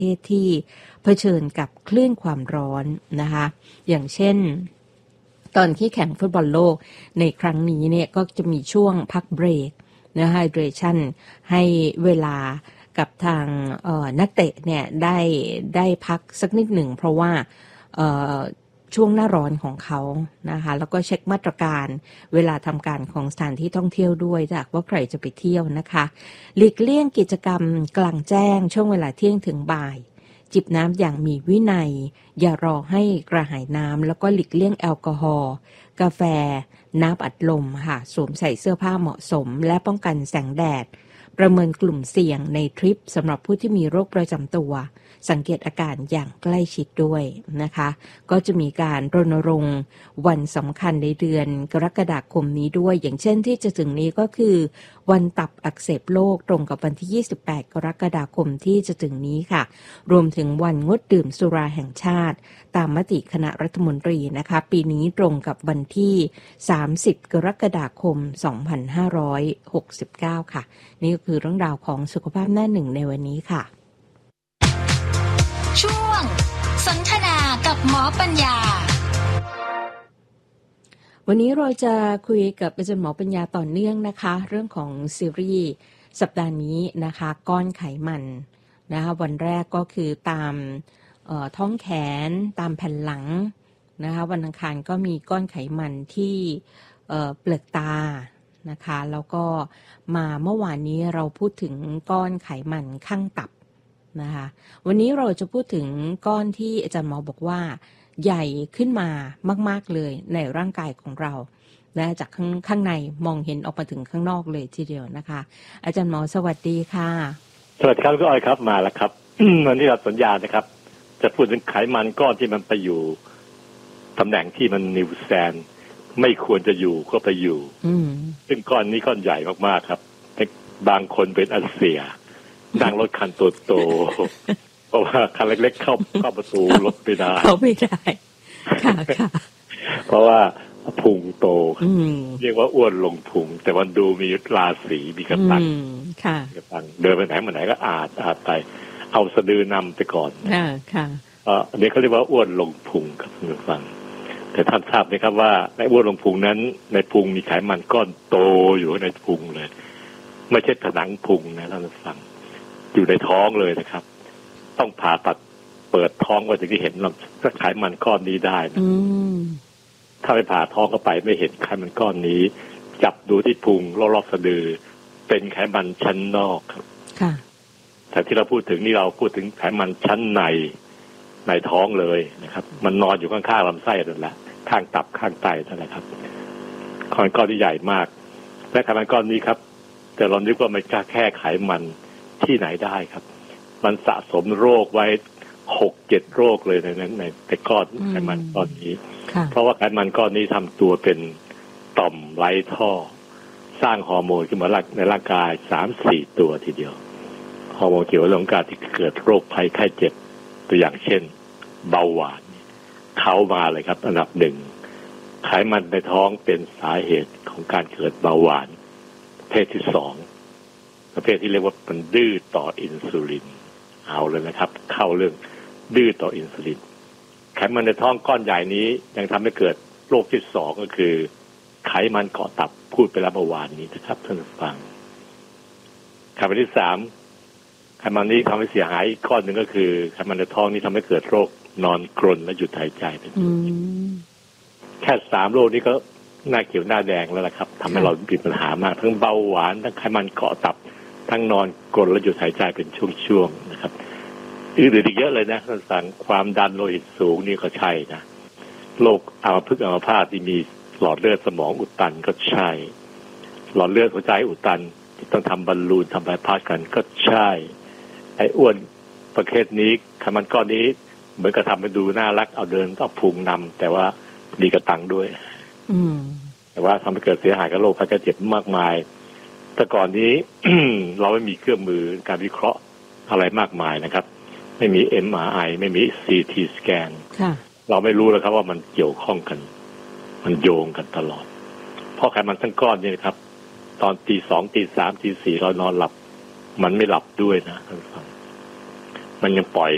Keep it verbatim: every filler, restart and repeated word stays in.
เทศที่เผชิญกับคลื่นความร้อนนะคะอย่างเช่นตอนที่แข่งฟุตบอลโลกในครั้งนี้เนี่ยก็จะมีช่วงพักเบรกนะไฮเดรชั่นให้เวลากับทางนักเตะเนี่ยได้ได้พักสักนิดหนึ่งเพราะว่าช่วงหน้าร้อนของเขานะคะแล้วก็เช็คมาตรการเวลาทำการของสถานที่ท่องเที่ยวด้วยถ้าว่าใครจะไปเที่ยวนะคะหลีกเลี่ยงกิจกรรมกลางแจ้งช่วงเวลาเที่ยงถึงบ่ายจิบน้ำอย่างมีวินัยอย่ารอให้กระหายน้ำแล้วก็หลีกเลี่ยงแอลกอฮอล์กาแฟน้ำอัดลมค่ะสวมใส่เสื้อผ้าเหมาะสมและป้องกันแสงแดดประเมินกลุ่มเสี่ยงในทริปสำหรับผู้ที่มีโรคประจำตัวสังเกตอาการอย่างใกล้ชิดด้วยนะคะก็จะมีการรณรงค์วันสำคัญในเดือนกรกฎาคมนี้ด้วยอย่างเช่นที่จะถึงนี้ก็คือวันตับอักเสบโลกตรงกับวันที่ยี่สิบแปดกรกฎาคมที่จะถึงนี้ค่ะรวมถึงวันงดดื่มสุราแห่งชาติตามมติคณะรัฐมนตรีนะคะปีนี้ตรงกับวันที่สามสิบกรกฎาคมสองพันห้าร้อยหกสิบเก้าค่ะนี่ก็คือเรื่องราวของสุขภาพหน้าหนึ่งในวันนี้ค่ะช่วงสนทนากับหมอปัญญาวันนี้เราจะคุยกับอาจารย์หมอปัญญาต่อเนื่องนะคะเรื่องของซีรีส์สัปดาห์นี้นะคะก้อนไขมันนะคะวันแรกก็คือตามท้องแขนตามแผ่นหลังนะคะวันอังคารก็มีก้อนไขมันที่เปลือกตานะคะแล้วก็มาเมื่อวานนี้เราพูดถึงก้อนไขมันข้างตับนะคะวันนี้เราจะพูดถึงก้อนที่อาจารย์หมอบอกว่าใหญ่ขึ้นมามากๆเลยในร่างกายของเราและจากข้างข้างในมองเห็นออกมาถึงข้างนอกเลยทีเดียวนะคะอาจารย์หมอสวัสดีค่ะสวัสดีครับก็อ้อยครับมาแล้วครับ วันนี้เราสัญญานะครับจะพูดถึงไขมันก้อนที่มันไปอยู่ตำแหน่งที่มันนิวแซนไม่ควรจะอยู่ก็ไปอยู่ซึ่งก้อนนี้ก้อนใหญ่มากๆครับบางคนเป็นอัลเซียนั่งรถคันโตๆเพราะว่าคันเล็กๆเข้าเข้าประตูรถไม่ได้เขาไม่ได้ค่ะค่ะเพราะว่าพุงโตเรียกว่าอ้วนลงพุงแต่มันดูมีราศีมีกระตังค่ะกระตังเดินไปไหนมาไหนก็อาดอาดไปเอาสะดือนำไปก่อนค่ะค่ะอันนี้เขาเรียกว่าอ้วนลงพุงครับท่านผู้ฟังแต่ท่านทราบไหมครับว่าในอ้วนลงพุงนั้นในพุงมีไขมันก้อนโตอยู่ในพุงเลยไม่ใช่ผนังพุงนะท่านผู้ฟังอยู่ในท้องเลยนะครับต้องผ่าตัดเปิดท้องไว้ถึงที่เห็นลำไขมันก้อนนี้ได้นะถ้าไปผ่าท้องเข้าไปไม่เห็นไขมันก้อนนี้จับดูที่พุงรอบๆสะดือเป็นไขมันชั้นนอกครับค่ะแต่ที่เราพูดถึงนี่เราพูดถึงไขมันชั้นในในท้องเลยนะครับมันนอนอยู่ข้างๆลำไส้นั่นแหละข้างตับข้างไตนั่นแหละครับไขมันก้อนที่ใหญ่มากและไขมันก้อนนี้ครับแต่เรานึกว่ามันแค่ไขมันที่ไหนได้ครับมันสะสมโรคไว้หกเจ็ดโรคเลยในนั้นในในก้อนไขมันก้อนนี้เพราะว่าไขมันก้อนนี้ทำตัวเป็นต่อมไร้ท่อสร้างฮอร์โมนขึ้นมาในร่างกายสามสี่ตัวทีเดียวฮอร์โมนเกี่ยวกับเรื่องการที่เกิดโรคภัยไข้เจ็บตัวอย่างเช่นเบาหวานเข้ามาเลยครับอันดับหนึ่งไขมันในท้องเป็นสาเหตุของการเกิดเบาหวานประเภทที่สองประเภทที่เรียกว่ามันดื้อต่ออินซูลินเอาเลยนะครับเข้าเรื่องดื้อต่ออินซูลินไขมันในท้องก้อนใหญ่นี้ยังทำให้เกิดโรคที่สองก็คือไขมันเกาะตับพูดไปแล้วเมื่อวานนี้นะครับท่านผู้ฟังไขมันที่สามไขมันนี้ทำให้เสียหายอีกข้อหนึ่งก็คือไขมันในท้องนี้ทำให้เกิดโรคนอนกรนและหยุดหายใจเป็นแค่สามโรคนี้ก็หน้าเขียวหน้าแดงแล้วล่ะครับทำให้เรามีปัญหามากทั้งเบาหวานทั้งไขมันเกาะตับทั้งนอนกรนและหยุดหายใจเป็นช่วงๆนะครับอื่นๆอีกเยอะเลยนะท่านสังความดันโลหิตสูงนี่ก็ใช่นะโรคอัมพฤกษ์อัมพาตที่มีหลอดเลือดสมองอุดตันก็ใช่หลอดเลือดหัวใจอุดตันที่ต้องทำบอลลูนทำบายพาสกันก็ใช่ไอ้อ้วนประเภทนี้ไขมันก้อนนี้เหมือนกับทำให้ดูน่ารักเอาเดินต้องพุงนำแต่ว่ามีกระตังด้วยแต่ว่าทำให้เกิดเสียหายกับโรคภัยไข้เจ็บมากมายแต่ก่อนนี้ เราไม่มีเครื่องมือการวิเคราะห์อะไรมากมายนะครับไม่มี เอ็ม อาร์ ไอ ไม่มี ซี ที สแกนเราไม่รู้แล้วครับว่ามันเกี่ยวข้องกันมันโยงกันตลอดเพราะไขมันทั้งก้อนนี่ครับตอนตีสองตีสามตีสี่เรานอนหลับมันไม่หลับด้วยนะท่านผู้ฟังมันยังปล่อย